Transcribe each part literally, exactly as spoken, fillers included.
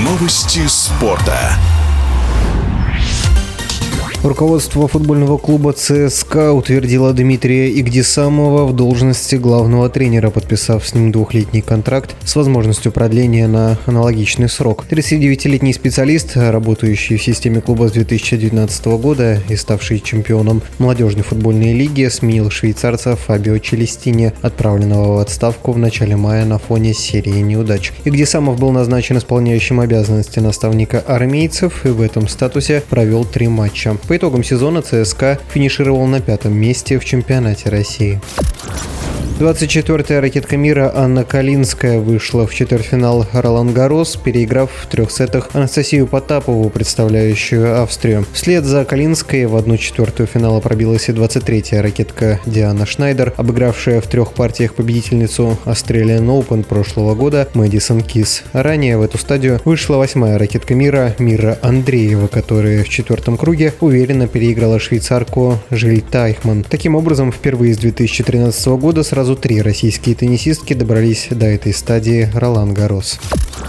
Новости спорта. Руководство футбольного клуба ЦСКА утвердило Дмитрия Игдисамова в должности главного тренера, подписав с ним двухлетний контракт с возможностью продления на аналогичный срок. тридцатидевятилетний специалист, работающий в системе клуба с две тысячи девятнадцатого года и ставший чемпионом молодежной футбольной лиги, сменил швейцарца Фабио Челестини, отправленного в отставку в начале мая на фоне серии неудач. Игдисамов был назначен исполняющим обязанности наставника армейцев и в этом статусе провел три матча. По итогам сезона ЦСКА финишировал на пятом месте в чемпионате России. двадцать четвёртая ракетка мира Анна Калинская вышла в четвертьфинал Ролан-Гаррос, переиграв в трех сетах Анастасию Потапову, представляющую Австрию. Вслед за Калинской в одну четвертую финала пробилась и двадцать третья ракетка Диана Шнайдер, обыгравшая в трех партиях победительницу Australian Open прошлого года Мэдисон Кис. Ранее в эту стадию вышла восьмая ракетка мира Мира Андреева, которая в четвертом круге уверенно переиграла швейцарку Жиль Тайхман. Таким образом, впервые с две тысячи тринадцатого года сразу три российские теннисистки добрались до этой стадии Ролан-Гаррос.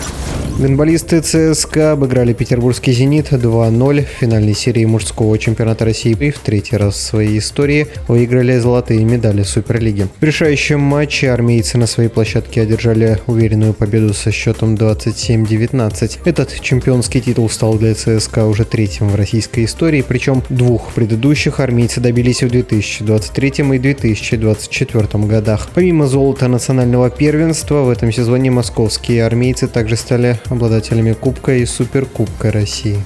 Гандболисты ЦСКА обыграли петербургский «Зенит» два ноль в финальной серии мужского чемпионата России и в третий раз в своей истории выиграли золотые медали Суперлиги. В решающем матче армейцы на своей площадке одержали уверенную победу со счетом двадцать семь девятнадцать. Этот чемпионский титул стал для ЦСКА уже третьим в российской истории, причем двух предыдущих армейцы добились в две тысячи двадцать третьем и две тысячи двадцать четвёртом годах. Помимо золота национального первенства, в этом сезоне московские армейцы также стали обладателями Кубка и Суперкубка России.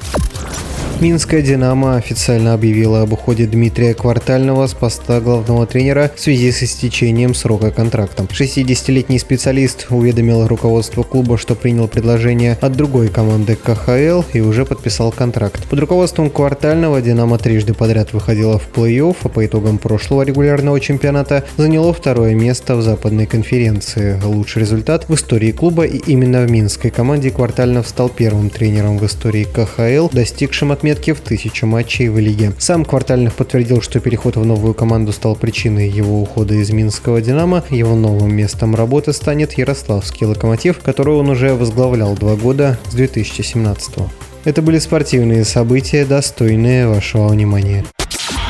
Минская «Динамо» официально объявила об уходе Дмитрия Квартального с поста главного тренера в связи с истечением срока контракта. шестидесятилетний специалист уведомил руководство клуба, что принял предложение от другой команды ка ха эл и уже подписал контракт. Под руководством Квартального «Динамо» трижды подряд выходила в плей-офф, а по итогам прошлого регулярного чемпионата заняло второе место в западной конференции. Лучший результат в истории клуба, и именно в минской команде Квартальнов стал первым тренером в истории ка ха эл, достигшим отметки в тысячу матчей в лиге. Сам Квартальных подтвердил, что переход в новую команду стал причиной его ухода из минского «Динамо». Его новым местом работы станет ярославский «Локомотив», который он уже возглавлял два года с две тысячи семнадцатого. Это были спортивные события, достойные вашего внимания.